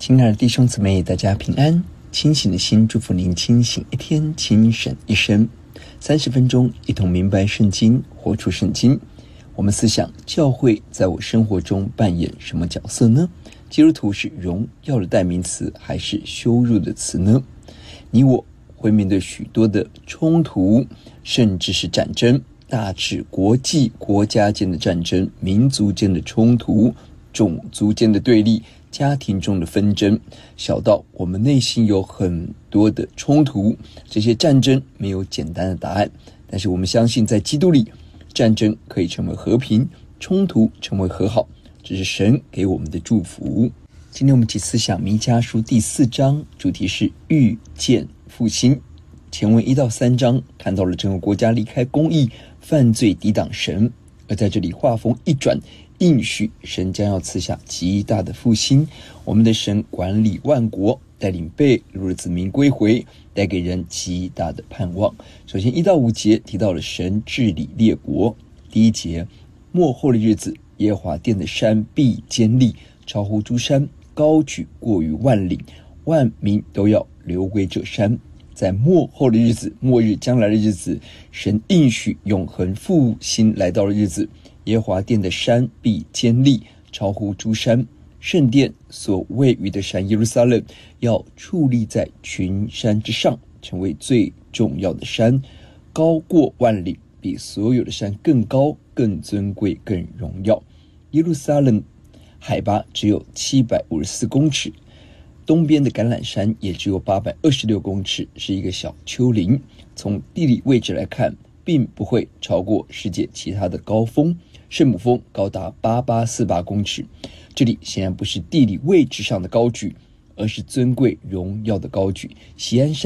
亲爱的弟兄姊妹，大家平安。清醒的心祝福您清醒一天，清醒一生。30分钟一同明白圣经，活出圣经。我们思想教会在我生活中扮演什么角色呢？基督徒是荣耀的代名词还是羞辱的词呢？你我会面对许多的冲突，甚至是战争，大至国际国家间的战争，民族间的冲突，种族间的对立，家庭中的纷争，小到我们内心有很多的冲突。这些战争没有简单的答案，但是我们相信在基督里，战争可以成为和平，冲突成为和好，这是神给我们的祝福。今天我们一起思想弥迦书第4章，主题是遇见复兴。前文1到3章看到了整个国家离开公义，犯罪抵挡神，而在这里话锋一转，应许神将要赐下极大的复兴。我们的神管理万国，带领被掳的子民归回，带给人极大的盼望。首先1到5节提到了神治理列国。第1节，末后的日子，耶和华殿的山必坚立，超乎诸山，高举过于万岭，万民都要流归这山。在末后的日子，末日将来的日子，神应许永恒复兴来到的日子，耶和华殿的山必坚立，超乎诸山。圣殿所位于的山耶路撒冷要矗立在群山之上，成为最重要的山，高过万里，比所有的山更高，更尊贵，更荣耀。耶路撒冷海拔只有754公尺，东边的橄榄山也只有826公尺，是一个小丘陵。从地理位置来看，并不会超过世界其他的高峰。圣母峰高达8848公尺，这里显然不是地理位置上的高举，而是尊贵荣耀的高举。锡安山